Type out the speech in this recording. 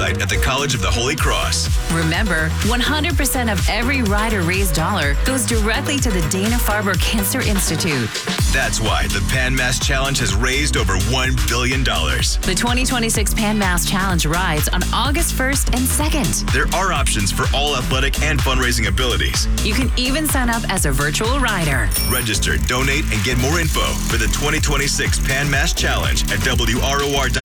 site at the College of the Holy Cross. Remember, 100% of every rider raised dollar goes directly to the Dana-Farber Cancer Institute. That's why the Pan Mass Challenge has raised over $1 billion. The 2026 Pan Mass Challenge rides on August 1st and 2nd. There are options for all athletic and fundraising abilities. You can even sign up as a virtual rider. Register, donate, and get more info for the 2026 Pan Mass Challenge at WROR.com.